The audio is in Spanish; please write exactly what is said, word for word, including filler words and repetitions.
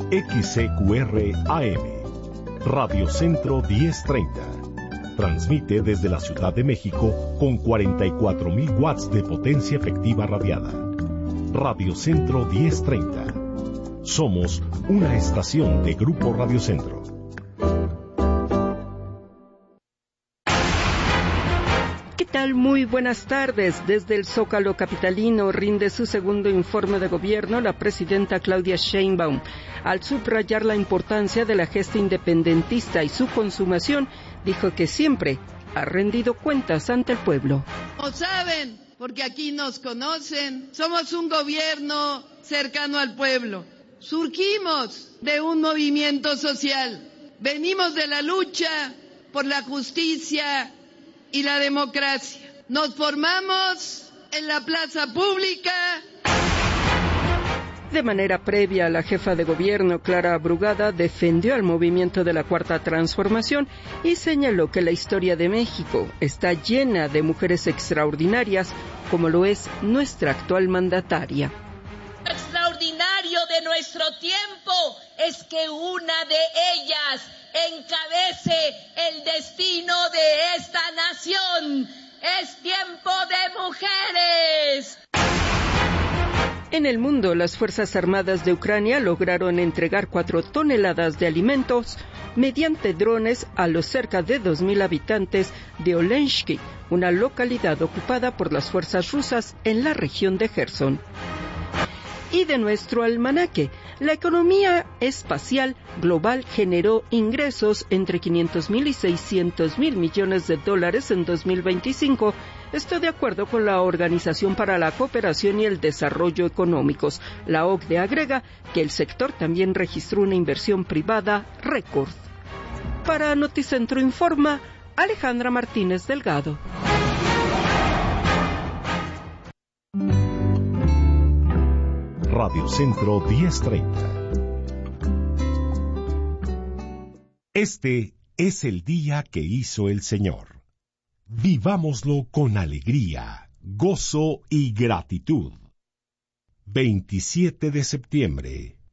X C Q R A M, Radio Centro diez treinta. Transmite desde la Ciudad de México con cuarenta y cuatro mil watts de potencia efectiva radiada. Radio Centro diez treinta. Somos una estación de Grupo Radio Centro. ¿Qué tal? Muy buenas tardes. Desde el Zócalo capitalino rinde su segundo informe de gobierno la presidenta Claudia Sheinbaum. Al subrayar la importancia de la gesta independentista y su consumación, dijo que siempre ha rendido cuentas ante el pueblo. Como saben, porque aquí nos conocen, somos un gobierno cercano al pueblo. Surgimos de un movimiento social. Venimos de la lucha por la justicia y la democracia. Nos formamos en la plaza pública. De manera previa, la jefa de gobierno, Clara Brugada, defendió al movimiento de la Cuarta Transformación y señaló que la historia de México está llena de mujeres extraordinarias, como lo es nuestra actual mandataria. Lo extraordinario de nuestro tiempo es que una de ellas encabece el destino de esta nación. Es tiempo de mujeres. En el mundo, las Fuerzas Armadas de Ucrania lograron entregar cuatro toneladas de alimentos mediante drones a los cerca de dos mil habitantes de Olensky, una localidad ocupada por las fuerzas rusas en la región de Gerson. Y de nuestro almanaque, la economía espacial global generó ingresos entre quinientos mil y seiscientos mil millones de dólares en dos mil veinticinco, esto de acuerdo con la Organización para la Cooperación y el Desarrollo Económicos. La O C D E agrega que el sector también registró una inversión privada récord. Para Noticentro Informa, Alejandra Martínez Delgado. Radio Centro diez treinta. Este es el día que hizo el Señor. Vivámoslo con alegría, gozo y gratitud. veintisiete de septiembre.